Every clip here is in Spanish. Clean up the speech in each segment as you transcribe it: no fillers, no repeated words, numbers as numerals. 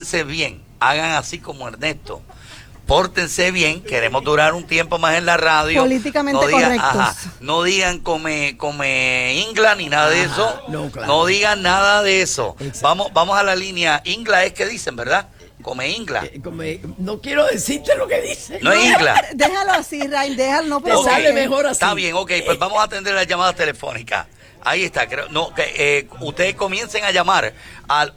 pórtense bien, hagan así como Ernesto. Pórtense bien, queremos durar un tiempo más en la radio. Políticamente correctos. No digan come Ingla ni nada de eso. No, claro. No digan nada de eso. Vamos a la línea. Ingla es que dicen, ¿verdad? Come Ingla. No quiero decirte lo que dice. No es Ingla. Déjalo así, Rain, déjalo. No, Te sale mejor así. Está bien, ok, pues vamos a atender las llamadas telefónicas. Ahí está, ustedes comiencen a llamar al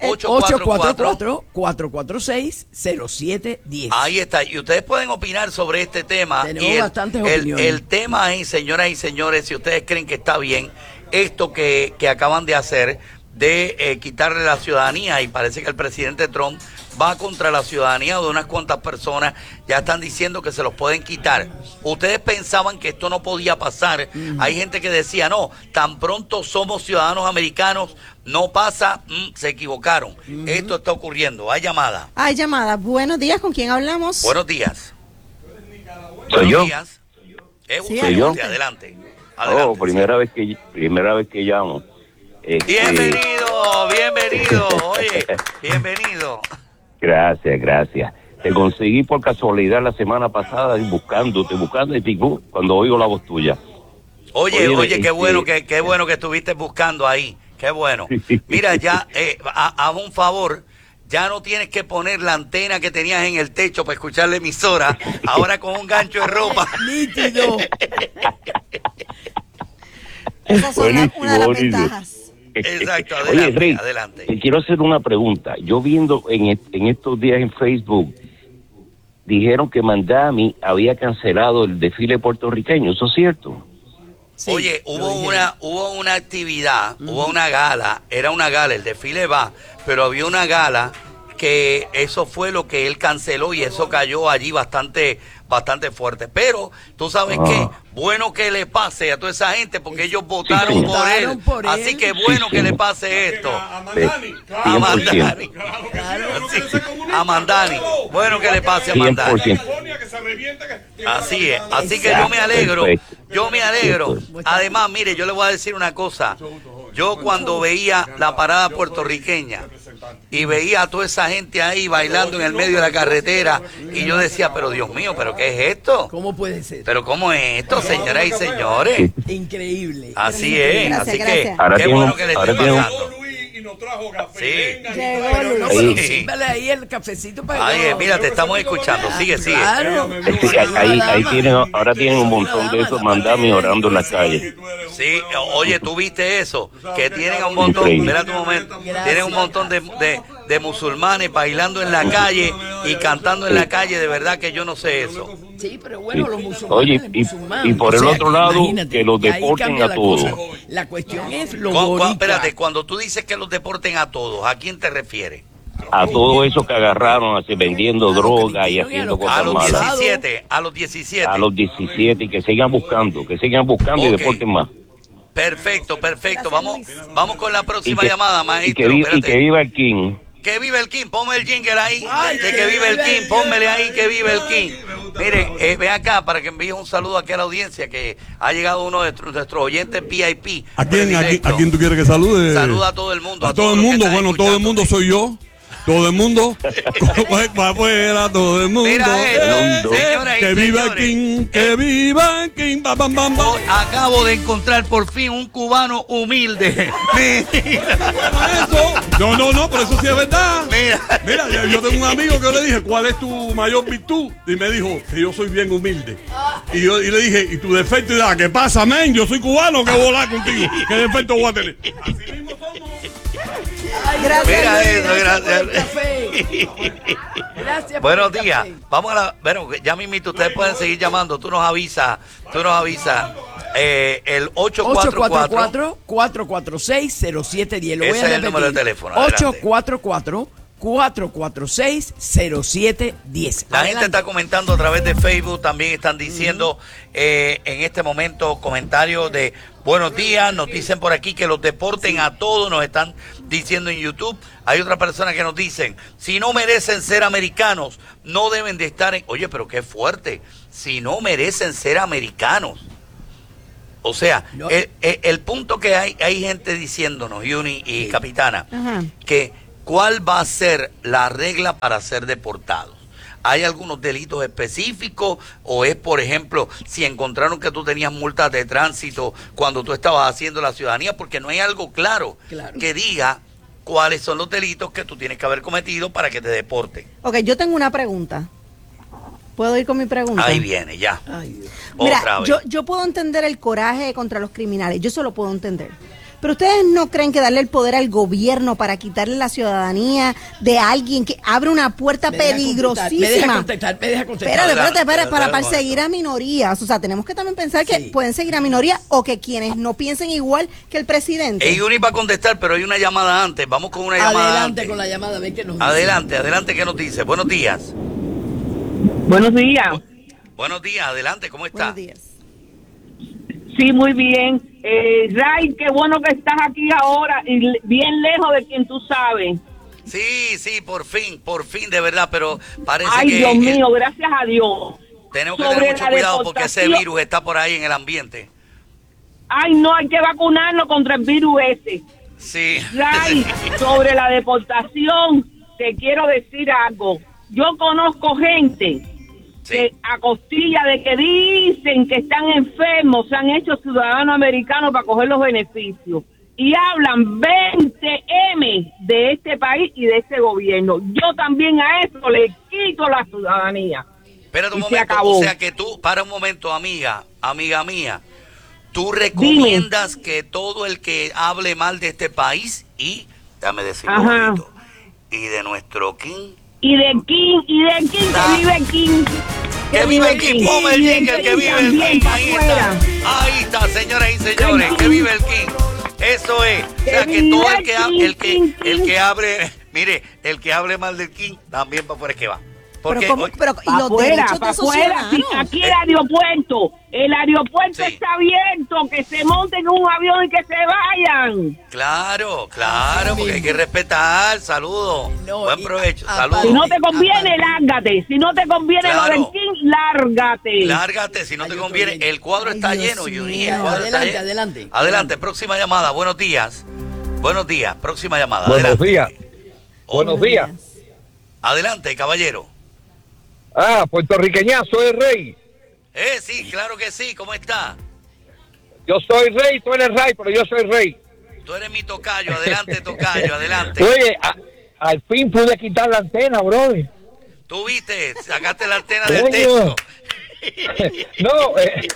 844-446-0710. Ahí está, y ustedes pueden opinar sobre este tema. Tenemos bastantes opiniones. El tema es, señoras y señores, si ustedes creen que está bien esto que acaban de hacer, de quitarle la ciudadanía, y parece que el presidente Trump va contra la ciudadanía de unas cuantas personas, ya están diciendo que se los pueden quitar. Ustedes pensaban que esto no podía pasar. Hay gente que decía, no, tan pronto somos ciudadanos americanos, no pasa, se equivocaron. Esto está ocurriendo. Hay llamada. Hay llamada. Buenos días, ¿con quién hablamos? Buenos días. ¿Soy yo? Días. Sí, ¿Soy yo? Adelante. Oh, primera vez que llamo. Bienvenido. Oye, bienvenido. Gracias. Te conseguí por casualidad la semana pasada buscándote y cuando oigo la voz tuya. Oye, qué bueno que estuviste buscando ahí. Qué bueno. Mira, ya, haz un favor. Ya no tienes que poner la antena que tenías en el techo para escuchar la emisora. Ahora con un gancho de ropa. Nítido. Esas son una de las ventajas. Exacto, Oye, Rey, adelante. Te quiero hacer una pregunta. Yo viendo en estos días en Facebook, dijeron que Mandami había cancelado el desfile puertorriqueño. ¿Eso es cierto? Sí, oye, hubo una actividad, hubo una gala, era una gala, el desfile va, pero había una gala que eso fue lo que él canceló y eso cayó allí bastante fuerte. Pero, ¿tú sabes qué? Bueno que le pase a toda esa gente porque ellos votaron por él. Así que bueno que le pase esto. A Mandani. Bueno que le pase a Mandani. Así es. Así que yo me alegro. Además, mire, yo le voy a decir una cosa. Yo cuando veía la parada puertorriqueña y veía a toda esa gente ahí bailando en el medio de la carretera y yo decía, pero Dios mío, ¿pero qué es esto? ¿Cómo puede ser? ¿Pero cómo es esto, señoras y señores? Increíble. Así es, Gracias, así gracias. que qué bueno que le esté pasando. Nos trajo café. Sí. Pero sírvale ahí el cafecito para que mira, te estamos escuchando. Sigue. Claro. Ahora tienen un montón de esos Mandami orando en la calle. Sí, oye, ¿tú viste eso? Que tienen un montón, espérate un momento, tienen un montón de musulmanes bailando en la calle y cantando en la calle, de verdad que yo no sé eso. Sí, pero bueno, los musulmanes. Oye, y por el otro lado, que los deporten a todos. La cuestión es lo espérate, cuando tú dices que los deporten a todos, ¿a quién te refieres? A todo eso que agarraron así vendiendo droga y haciendo cosas malas. A los 17. A los 17 y que sigan buscando y deporten más. Perfecto. Vamos con la próxima llamada, maestro. Y que viva el King. Que vive el King, ponme el jingle ahí. Que vive el King, pónmele ahí, que vive el King. Miren, ven acá para que envíes un saludo aquí a la audiencia, que ha llegado uno de nuestros oyentes VIP. ¿A quién tú quieres que salude? Saluda a todo el mundo. A todo el mundo, bueno, todo el mundo soy yo. Todo el mundo, para afuera, todo el mundo. Mira señoras que viva el King, que viva el King. Bam. Acabo de encontrar por fin un cubano humilde. No, pero eso sí es verdad. Mira, yo tengo un amigo que le dije, ¿cuál es tu mayor virtud? Y me dijo que yo soy bien humilde. Y le dije, ¿y tu defecto? Y ¿qué pasa, men? Yo soy cubano, que voy a volar contigo. ¿Qué defecto voy a tener? Así mismo somos. Gracias. Mira eso, gracias. Gracias. Buenos días. Vamos bueno, ya mismito, ustedes pueden seguir llamando. Tú nos avisas. El 844-446-0710. Lo voy a repetir. Ese es el número de teléfono. 844-446-0710. La gente está comentando a través de Facebook, también están diciendo en este momento comentarios de buenos días, nos dicen por aquí que los deporten a todos, nos están diciendo en YouTube. Hay otra persona que nos dicen, si no merecen ser americanos, no deben de estar en... Oye, pero qué fuerte, si no merecen ser americanos. O sea, no. el punto que hay gente diciéndonos, Yuni y Capitana, que ¿cuál va a ser la regla para ser deportados? ¿Hay algunos delitos específicos o es, por ejemplo, si encontraron que tú tenías multas de tránsito cuando tú estabas haciendo la ciudadanía? Porque no hay algo claro que diga cuáles son los delitos que tú tienes que haber cometido para que te deporten. Ok, yo tengo una pregunta. ¿Puedo ir con mi pregunta? Ahí viene, ya. Mira, yo puedo entender el coraje contra los criminales, yo eso lo puedo entender. Pero ustedes no creen que darle el poder al gobierno para quitarle la ciudadanía de alguien que abre una puerta peligrosísima. Me deja contestar. Espérate, para perseguir a minorías. O sea, tenemos que también pensar que pueden seguir a minorías o que quienes no piensen igual que el presidente. Ey, va a contestar, pero hay una llamada antes. Vamos con una llamada Adelante antes. con la llamada, a ver qué nos dice. Adelante, ¿qué nos dice? Buenos días. Buenos días. Buenos días, adelante, ¿cómo está? Buenos días. Sí, muy bien. Ray, qué bueno que estás aquí ahora y bien lejos de quien tú sabes. Sí, por fin, de verdad, pero parece Ay, que... Dios mío, gracias a Dios. Tenemos que tener mucho cuidado porque ese virus está por ahí en el ambiente. Ay, no, hay que vacunarnos contra el virus ese. Sí. Ray, sobre la deportación, te quiero decir algo. Yo conozco gente que a costilla de que dicen que están enfermos, se han hecho ciudadanos americanos para coger los beneficios. Y hablan 20M de este país y de este gobierno. Yo también a eso le quito la ciudadanía. Espérate un momento, o sea que tú, para un momento, amiga mía, tú recomiendas que todo el que hable mal de este país y, déjame decirlo bonito, y de nuestro King... Y de King, que vive King. Que vive el King, ponme el King, el que vive el King, ahí está, señoras y señores, que vive el King. Eso es, o sea que todo el que hable, mire, el que hable mal del King, también para afuera es que va. Porque, pero y los derechos de esos ciudadanos. Aquí el aeropuerto está abierto, que se monten en un avión y que se vayan. Claro, porque hay que respetar. Saludos, buen provecho, saludos. Si no te conviene, lárgate. Si no te conviene lo del King, lárgate. Lárgate, si no te conviene. El cuadro está lleno, Yuri. Adelante, próxima llamada. Buenos días, próxima llamada. Buenos días. Adelante, caballero. Puertorriqueñazo es rey. Sí, claro que sí, ¿cómo está? Yo soy rey, tú eres rey, pero yo soy rey. Tú eres mi tocayo, adelante, tocayo, adelante. Oye, al fin pude quitar la antena, brother. ¿Tú viste? Sacaste la antena del texto. No,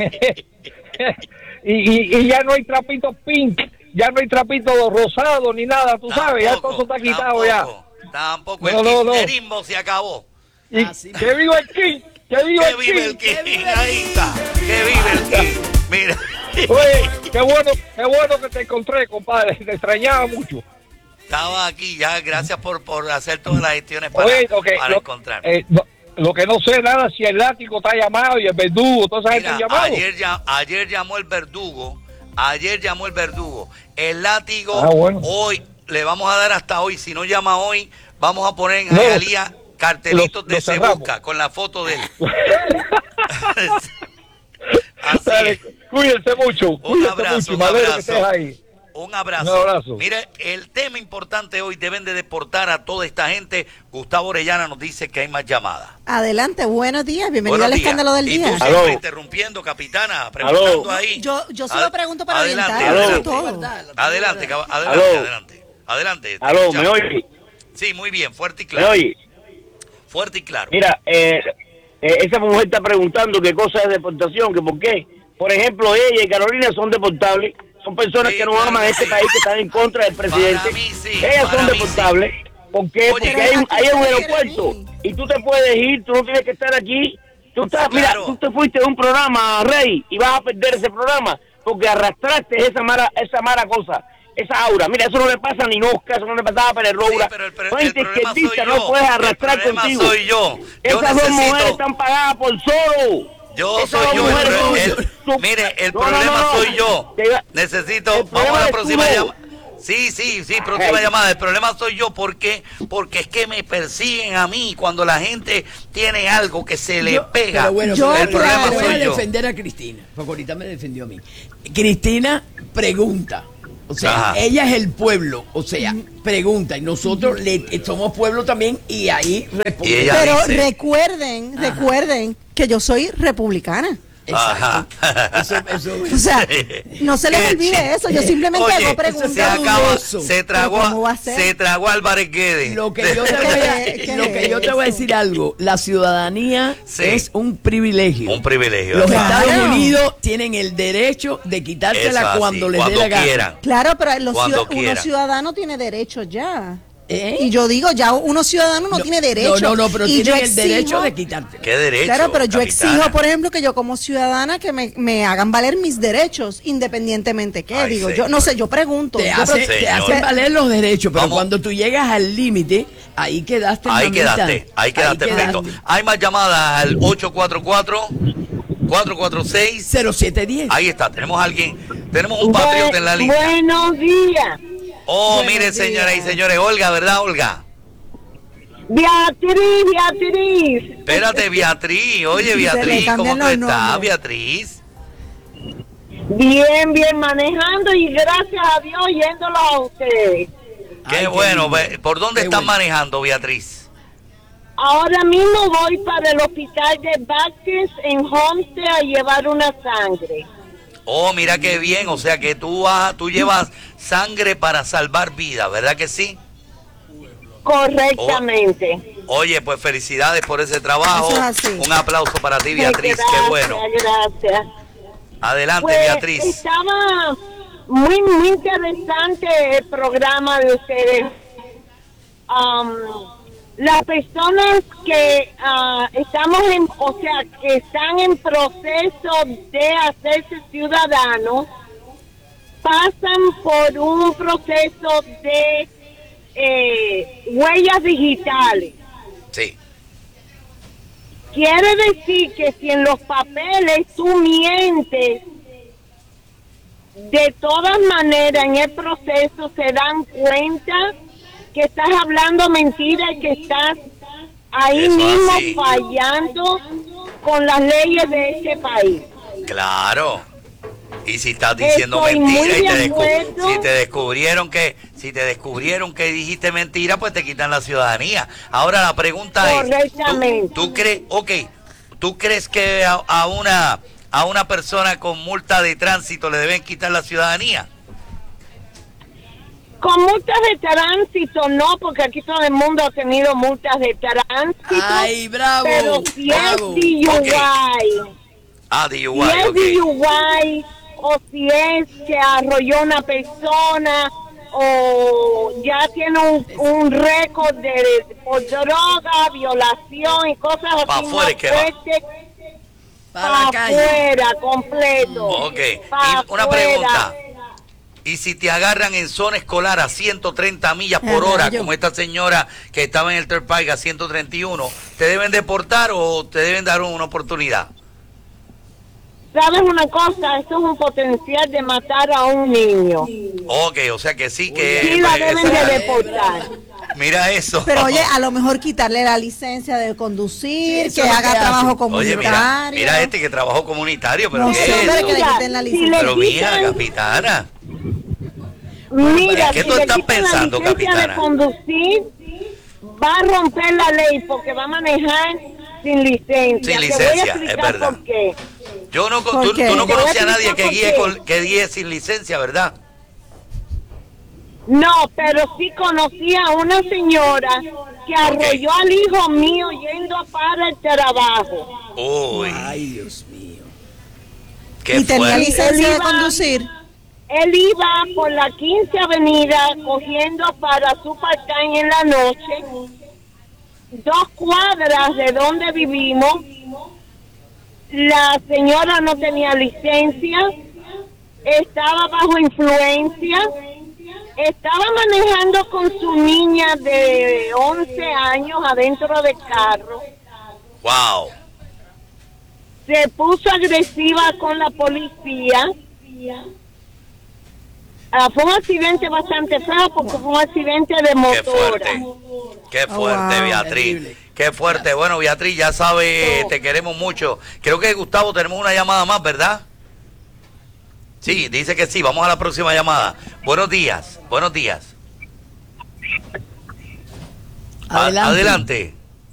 y ya no hay trapito pink, ya no hay trapito rosado ni nada, tú sabes, ya todo está quitado ya. Tampoco, el kirchnerismo se acabó. Y que viva el King, que viva el King. Ahí está, que vive el King. Mira. Oye, qué bueno que te encontré, compadre, te extrañaba mucho. Estaba aquí ya, gracias por hacer todas las gestiones para encontrarme. Lo que no sé nada si el látigo está llamado y el verdugo, toda esa gente han llamado. Ayer llamó el verdugo. El látigo, hoy, le vamos a dar hasta hoy. Si no llama hoy, vamos a poner en Hialeah cartelitos de Se Busca con la foto de él. Así es. Cuídense mucho. Un abrazo. Ahí. Un abrazo. Mire, el tema importante hoy, deben de deportar a toda esta gente. Gustavo Orellana nos dice que hay más llamadas. Adelante, buenos días, bienvenido al escándalo del día. Y tú siempre interrumpiendo, capitana, preguntando ahí. Yo solo pregunto para orientar. Adelante. Aló, ¿me oye? Sí, muy bien, fuerte y claro. ¿Me oye? Fuerte y claro. Mira, esa mujer está preguntando qué cosa es deportación, que por qué. Por ejemplo, ella y Carolina son deportables. Son personas que no aman a este país, que están en contra del presidente. Ellas son deportables. ¿Por qué? Porque hay un aeropuerto y tú te puedes ir, tú no tienes que estar aquí. Tú te fuiste de un programa, Rey, y vas a perder ese programa porque arrastraste esa mala cosa, esa aura. Mira, eso no le pasa ni Oscar, eso no le pasaba a Pérez Roura. Gente izquierdista no puedes arrastrar contigo. Soy yo. Esas dos mujeres están pagadas por solo. Mire, el problema soy yo. Vamos a la próxima llamada. Sí, próxima llamada. El problema soy yo, porque es que me persiguen a mí cuando la gente tiene algo que se le pega. Pero bueno, el problema soy yo. Voy a defender a Cristina, porque ahorita me defendió a mí. Cristina pregunta, O sea, ella es el pueblo, o sea, pregunta, y nosotros somos pueblo también, y ahí respondemos. Pero recuerden que yo soy republicana. Ajá. O sea, no se les olvide eso. Yo simplemente hago preguntas. Se tragó Álvarez Guedes. Lo que yo te voy a decir algo. La ciudadanía es un privilegio. Un privilegio. Los Estados Unidos tienen el derecho de quitársela cuando les dé la gana. Claro, pero uno ciudadano tiene derechos ya. Y yo digo, ya uno ciudadano no tiene derecho. No, pero tiene el derecho de quitarte. ¿Qué derecho? Claro, pero yo exijo, por ejemplo, que yo como ciudadana que me hagan valer mis derechos, independientemente qué. Digo, yo no sé, yo pregunto. Te hacen valer los derechos, pero cuando tú llegas al límite, ahí quedaste. Ahí quedaste, perfecto. Hay más llamadas al 844-446-0710. Ahí está, tenemos un patriota en la línea. Buenos días. Mire, señoras y señores, Olga, ¿verdad, Olga? Beatriz. Espérate, Beatriz. Oye, Beatriz, ¿cómo tú estás, Beatriz? Bien, manejando y gracias a Dios yéndolo a ustedes. Qué bueno. ¿Por dónde estás manejando, Beatriz? Ahora mismo voy para el hospital de Baptist en Homestead a llevar una sangre. Mira qué bien, o sea que tú llevas sangre para salvar vidas, ¿verdad que sí? Correctamente. Oye, pues felicidades por ese trabajo. Un aplauso para ti, Beatriz, qué bueno. Gracias. Adelante, pues, Beatriz. Estaba muy interesante el programa de ustedes. Las personas que que están en proceso de hacerse ciudadanos pasan por un proceso de huellas digitales. Sí. Quiere decir que si en los papeles tú mientes, de todas maneras en el proceso se dan cuenta que estás hablando mentira y que estás ahí mismo fallando con las leyes de este país. Claro. Y si estás diciendo mentira y si te descubrieron que dijiste mentira, pues te quitan la ciudadanía. Ahora la pregunta es, ¿tú crees que a una persona con multa de tránsito le deben quitar la ciudadanía? Con multas de tránsito no, porque aquí todo el mundo ha tenido multas de tránsito. ¡Ay, bravo! Pero si es DUI, DUI, si es DUI, o si es que arrolló una persona, o ya tiene un récord por droga, violación y cosas así. Para afuera que va. Para afuera, completo. Ok, y una pregunta. Y si te agarran en zona escolar a 130 millas por hora, como esta señora que estaba en el Turnpike a 131, ¿te deben deportar o te deben dar una oportunidad? ¿Sabes una cosa? Eso es un potencial de matar a un niño. Ok, o sea que sí que... Sí la deben de deportar. Mira eso. Pero oye, a lo mejor quitarle la licencia de conducir, que haga trabajo comunitario. Oye, mira que trabajó comunitario, pero no ¿qué sé, es eso? Que le quiten la licencia. Pero mira, capitana. Mira, ¿qué tú estás pensando, capitana? De conducir, va a romper la ley porque va a manejar sin licencia. Sin licencia, es verdad. Por qué. Tú no conoces a nadie que guíe sin licencia, ¿verdad? No, pero sí conocí a una señora que arrolló al hijo mío yendo para el trabajo. Uy. Ay, Dios mío. ¿Y tenía licencia de conducir? Él iba por la 15 Avenida cogiendo para su part-time en la noche, 2 cuadras de donde vivimos. La señora no tenía licencia, estaba bajo influencia, estaba manejando con su niña de 11 años adentro del carro. Wow. Se puso agresiva con la policía. Fue un accidente bastante feo porque fue un accidente de motora. Qué fuerte, Beatriz. Terrible. Qué fuerte. Bueno, Beatriz, ya sabes, te queremos mucho. Creo que, Gustavo, tenemos una llamada más, ¿verdad? Sí, dice que sí. Vamos a la próxima llamada. Buenos días. Buenos días. Adelante.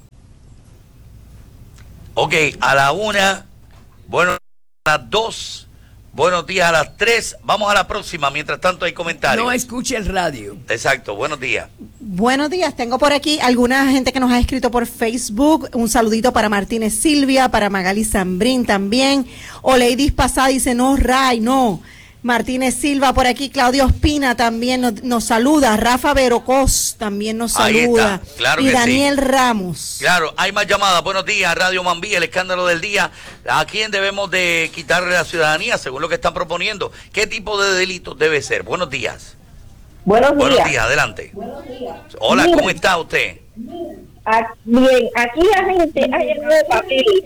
Ok, a la 1, bueno, a las 2, buenos días a las 3, vamos a la próxima, mientras tanto hay comentarios. No escuche el radio. Exacto, buenos días. Buenos días, tengo por aquí alguna gente que nos ha escrito por Facebook, un saludito para Martínez Silvia, para Magali Zambrín también, Oleidis Pasada dice no, Ray, no. Martínez Silva por aquí, Claudio Ospina también nos saluda, Rafa Verocos también nos saluda, claro, y que Daniel sí. Ramos. Claro, hay más llamadas. Buenos días, Radio Mambí, el escándalo del día. ¿A quién debemos de quitarle la ciudadanía según lo que están proponiendo? ¿Qué tipo de delitos debe ser? Buenos días. Buenos días, adelante. Hola, ¿cómo está usted? Bien, aquí la gente ha llenado de papeles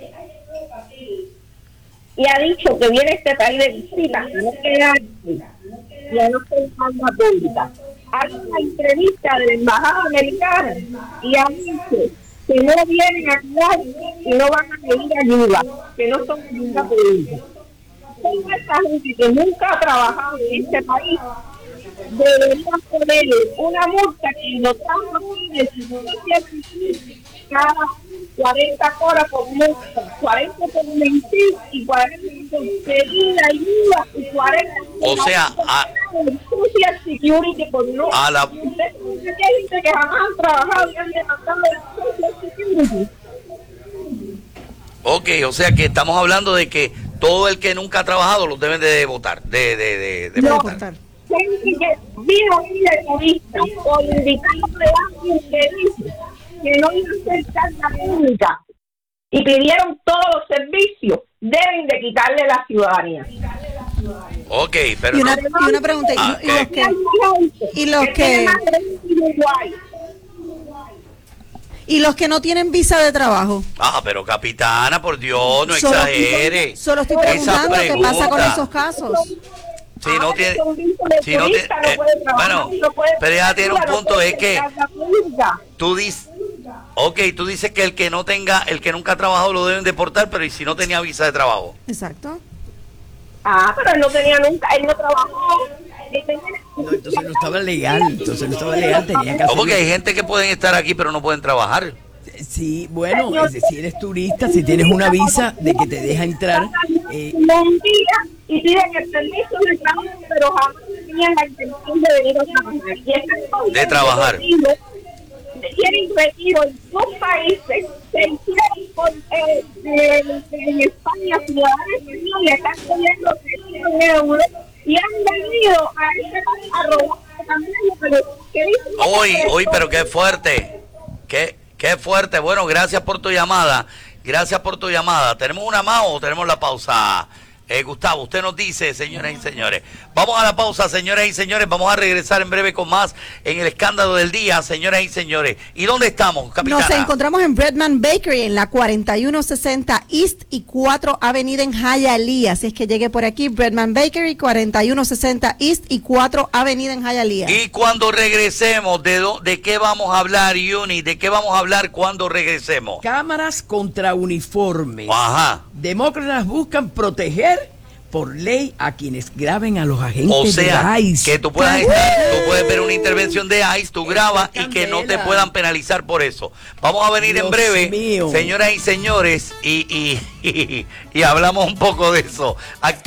y ha dicho que viene este país de visita, no quedarse, ya no se forma pública. Hay una entrevista de la embajada americana y ha dicho que no vienen a quedar y no van a pedir ayuda, que no son ayuda pública. Toda esta gente que nunca ha trabajado en este país deberían ponerle una multa que no tanto tiene, sino cada 40 horas por multa, 40 por mentir y 40 por pedir ayuda y 40 por... O sea, Social Security por no... A la... Hay gente que jamás han trabajado y han demandado el Social Security. Ok, o sea que estamos hablando de que todo el que nunca ha trabajado los deben de votar, de votar. Gente que vino aquí de turista por indicarle a alguien que dice que no iba a ser carga pública y pidieron todos los servicios, deben de quitarle la ciudadanía. Ok, pero y una pregunta, ¿y los que no tienen visa de trabajo? Pero capitana, por Dios, no exagere. Solo estoy preguntando qué pasa con esos casos. Si no tiene, bueno, pero ella tiene un punto, es que tú dices que el que no tenga, el que nunca ha trabajado lo deben deportar, pero ¿y si no tenía visa de trabajo? Exacto. Pero él no tenía nunca, él no trabajó. No, entonces no estaba legal, tenía que hacerlo. Porque hay gente que pueden estar aquí pero no pueden trabajar. Sí, bueno, si eres turista, si tienes una visa de que te deja entrar, y piden el permiso de trabajo, pero jamás tenían la intención de venir a trabajar. Quieren retiro en dos países, se hicieron en España, ciudadanos y están pidiendo 300 euros y han venido a este país a robar también, pero qué fuerte, qué fuerte. Bueno, gracias por tu llamada. ¿Tenemos una más o tenemos la pausa? Gustavo, usted nos dice, señoras y señores. Vamos a la pausa, señoras y señores. Vamos a regresar en breve con más en el escándalo del día, señoras y señores. ¿Y dónde estamos, capitana? Nos encontramos en Breadman Bakery, en la 4160 East y 4 Avenida en Hialeah. Así es que llegue por aquí, Breadman Bakery, 4160 East y 4 Avenida en Hialeah. Y cuando regresemos, ¿de qué vamos a hablar, Yuni? ¿De qué vamos a hablar cuando regresemos? Cámaras contra uniformes. Ajá. Demócratas buscan proteger por ley a quienes graben a los agentes de ICE. Que tú puedes ver una intervención de ICE, tú grabas y que no te puedan penalizar por eso. Vamos a venir en breve, señoras y señores, y hablamos un poco de eso.